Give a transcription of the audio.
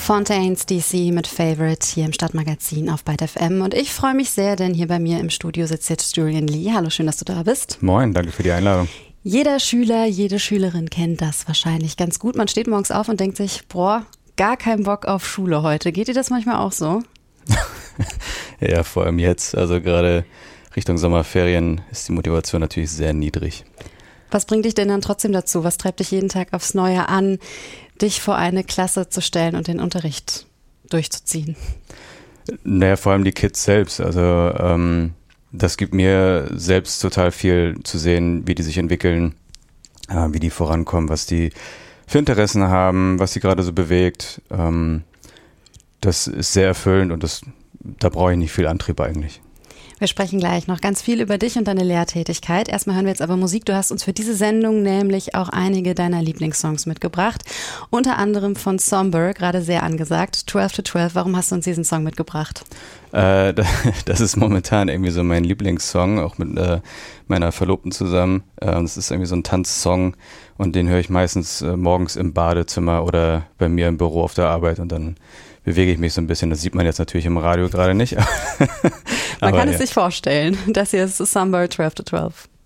Fontaines DC mit Favorite hier im Stadtmagazin auf Byte FM. Und ich freue mich sehr, denn hier bei mir im Studio sitzt jetzt Julian Lee. Hallo, schön, dass du da bist. Moin, danke für die Einladung. Jeder Schüler, jede Schülerin kennt das wahrscheinlich ganz gut. Man steht morgens auf und denkt sich, boah, gar keinen Bock auf Schule heute. Geht dir das manchmal auch so? Ja, vor allem jetzt. Also gerade Richtung Sommerferien ist die Motivation natürlich sehr niedrig. Was bringt dich denn dann trotzdem dazu? Was treibt dich jeden Tag aufs Neue an, dich vor eine Klasse zu stellen und den Unterricht durchzuziehen? Naja, vor allem die Kids selbst. Also das gibt mir selbst total viel zu sehen, wie die sich entwickeln, wie die vorankommen, was die für Interessen haben, was sie gerade so bewegt. Das ist sehr erfüllend und da brauche ich nicht viel Antrieb eigentlich. Wir sprechen gleich noch ganz viel über dich und deine Lehrtätigkeit. Erstmal hören wir jetzt aber Musik. Du hast uns für diese Sendung nämlich auch einige deiner Lieblingssongs mitgebracht. Unter anderem von Somber, gerade sehr angesagt, 12 to 12. Warum hast du uns diesen Song mitgebracht? Das ist momentan irgendwie so mein Lieblingssong, auch mit meiner Verlobten zusammen. Das ist irgendwie so ein Tanzsong und den höre ich meistens morgens im Badezimmer oder bei mir im Büro auf der Arbeit und dann bewege ich mich so ein bisschen. Das sieht man jetzt natürlich im Radio gerade nicht. Man kann es sich vorstellen. Das hier ist Somber, 12 to 12.